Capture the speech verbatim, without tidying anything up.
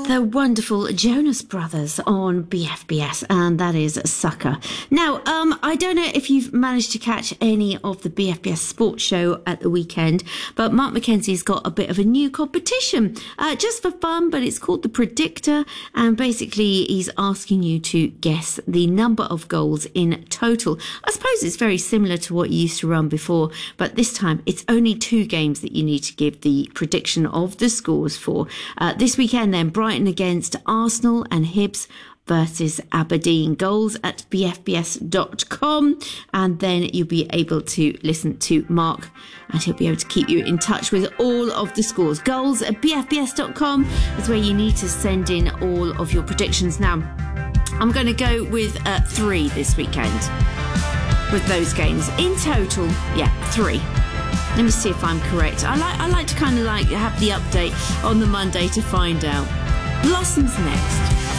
the wonderful Jonas Brothers on B F B S, and that is Sucker. Now, um, I don't know if you've managed to catch any of the B F B S sports show at the weekend, but Mark Mackenzie's got a bit of a new competition, uh, just for fun, but it's called The Predictor, and basically he's asking you to guess the number of goals in total. I suppose it's very similar to what you used to run before, but this time it's only two games that you need to give the prediction of the scores for. Uh, this weekend then, Brighton against Arsenal and Hibs versus Aberdeen. Goals at b f b s dot com, and then you'll be able to listen to Mark and he'll be able to keep you in touch with all of the scores. Goals at b f b s dot com is where you need to send in all of your predictions. Now, I'm going to go with uh, three this weekend with those games. In total, yeah, three. Let me see if I'm correct. I like I like to kind of like have the update on the Monday to find out. Blossoms next.